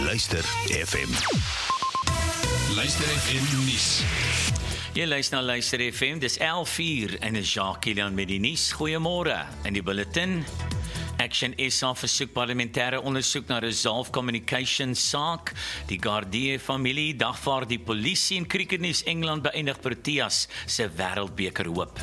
Luister FM. Luister FM nuus. Jy luister na Luister FM, dis 11:04 en is Jacques Kilian met die nuus. Goeiemôre. In die bulletin: Action SA versoek parlementêre ondersoek na Resolve Communication saak. Die Gardie familie dagvaar die polisie en cricketnuus Engeland beëindig Proteas se wêreldbeker hoop.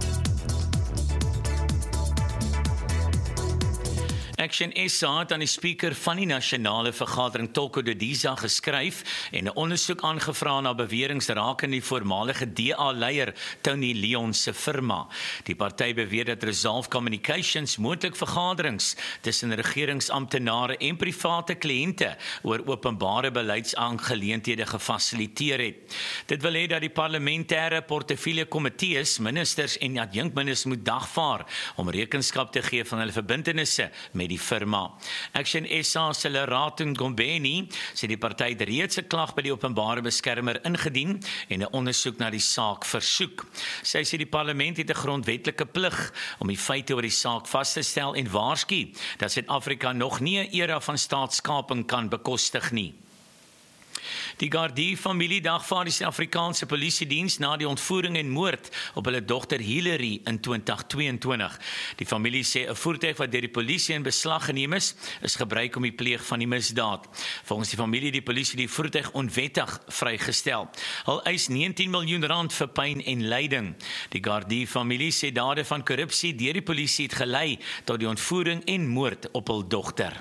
Action SA het aan die speaker van die nasionale vergadering Tolko Dodiza geskryf en 'n ondersoek aangevra na beweringe rakende die voormalige DA-leier Tony Leon se firma. Die party beweer dat Resolve Communications moontlik vergaderings tussen regeringsamptenare en private kliënte oor openbare beleidsaangeleenthede gefasiliteer het. Dit wil hê dat die parlementêre portefeulje komitees, ministers en adjunkministers moet dagvaar om rekenskap te gee van hulle verbintenisse met die firma. Action SA se Lerato Ngombeni sê die party het reeds 'n klag by die openbare beskermer ingedien en 'n ondersoek na die saak versoek. Sy sê die parlement het 'n grondwetlike plig om die feite oor die saak vas te stel en waarsku dat Suid-Afrika nog nie 'n era van staatskaping kan bekostig nie. Die Gardie familie dagvaar die Suid-Afrikaanse polisiediens na die ontvoering en moord op hulle dogter Hillary in 2022. Die familie sê 'n voertuig wat deur die polisie in beslag geneem is gebruik om die pleeg van die misdaad. Volgens die familie het die polisie die voertuig onwettig vrygestel. Hulle eis R19 miljoen vir pyn en lyding. Die Gardie familie sê dade van korrupsie deur die polisie het gelei tot die ontvoering en moord op hul dogter.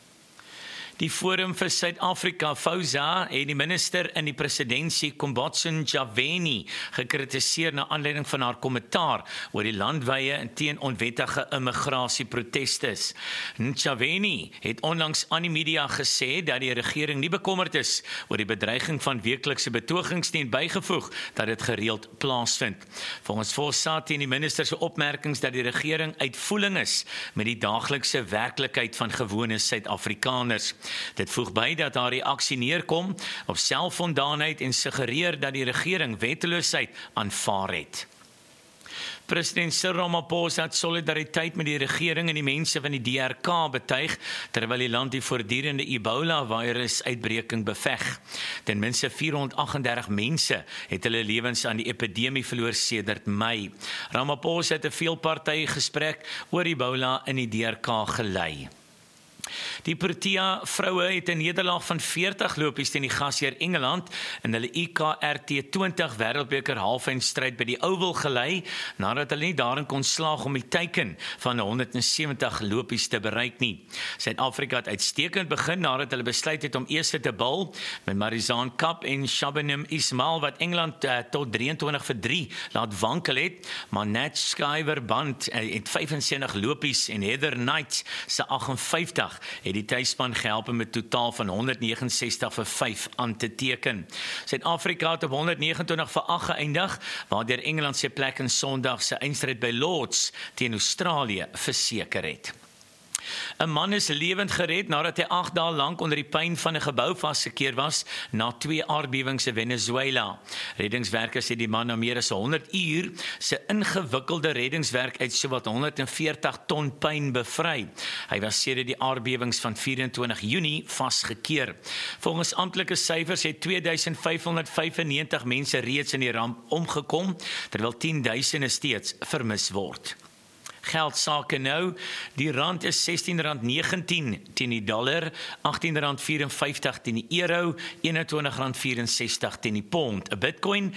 Die Forum vir Suid-Afrika, FOSA, het die minister in die presidentskap, Kombotso Ntshavheni, gekritiseer na aanleiding van haar kommentaar oor die landwye en teen onwettige immigrasieprotestes. Ntshavheni het onlangs aan die media gesê dat die regering nie bekommerd is oor die bedreiging van weeklikse betogings nie en bygevoeg dat dit gereeld plaasvind. Volgens FOSA teen die minister se opmerkings dat die regering uitvoering is met die daaglikse werklikheid van gewone Suid-Afrikaners. Dit voeg by dat haar reaksie neerkom op selfvoldaanheid en suggereer dat die regering wetteloosheid aanvaar het. President Cyril Ramaphosa het solidariteit met die regering en die mense van die DRK betuig, terwyl die land die voortdurende Ebola-virus uitbreking beveg. Ten minste 438 mense het hulle lewens aan die epidemie verloor sedert Mei. Ramaphosa het 'n veelpartytjie gesprek oor Ebola in die DRK gelei. Die Protea vroue het 'n nederlaag van 40 lopies teen die gasheer Engeland in hulle IKRT 20 wêreldbeker halfeindstryd by die Oval gelei, nadat hulle nie daarin kon slaag om die teiken van 170 lopies te bereik nie. Suid-Afrika het uitstekend begin nadat hulle besluit het om eers te bul met Marizaan Kapp en Shabnam Ismail wat Engeland tot 23-3 laat wankel het, maar Nat Skyver-Band het 75 lopies en Heather Knight se 58 het die tuisspan gehelp met 'n totaal van 169-5 aan te teken. Suid-Afrika het op 129-8 geëindig, waardeur Engeland se plek in Sondag se eindstryd by Lords teen Australië verseker het. 'n man is lewend gered nadat hy 8 dae lank onder die pyn van 'n gebou vasgekeer was na 2 aardbewings in Venezuela. Reddingswerkers het die man na meer as 100 uur se ingewikkelde reddingswerk uit sowat 140 ton pyn bevry. Hy was sedert die aardbewings van 24 Junie vasgekeer. Volgens amptelike syfers het 2595 mense reeds in die ramp omgekom, terwyl 10.000 steeds vermis word. Geldsake nou, die rand is R16.19 teen die dollar, R18.54 teen die euro, R21.64 teen die pond, 'n bitcoin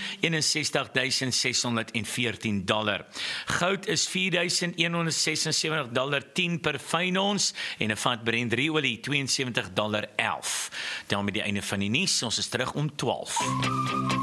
$61,614. Goud is $4,176.10 per fyn ons en 'n vat Brent olie $72.11. Daarmee die einde van die nuus, ons is terug om 12.